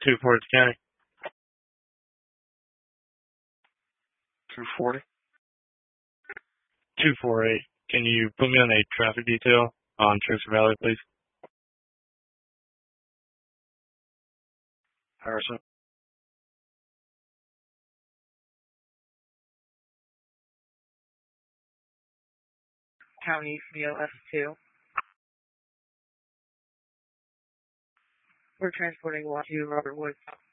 240 County. 240. 248. Can you put me on a traffic detail on Tracer Valley, please? Harrison. County COS 2. We're transporting one to Robert Woods.